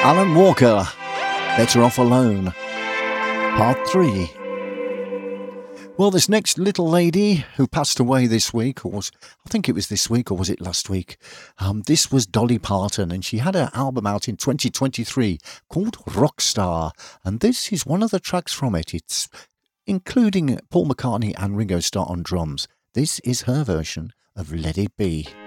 Alan Walker, Better Off Alone, Part 3. Well, this next little lady who passed away this week, I think it was this week, or was it last week? This was Dolly Parton, and she had her album out in 2023 called Rockstar, and this is one of the tracks from it. It's including Paul McCartney and Ringo Starr on drums. This is her version of Let It Be.